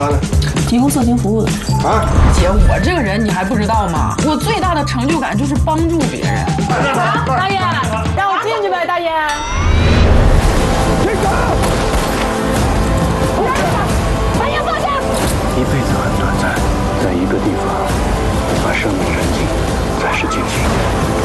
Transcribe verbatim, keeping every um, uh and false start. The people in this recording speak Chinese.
提供色情服务的。 啊， 姐，我这个人你还不知道吗？我最大的成就感就是帮助别人。 大爷，让我进去呗，大爷。 停手！ 大爷放下！ 一辈子很短暂，在一个地方把生命燃尽，才是尽兴。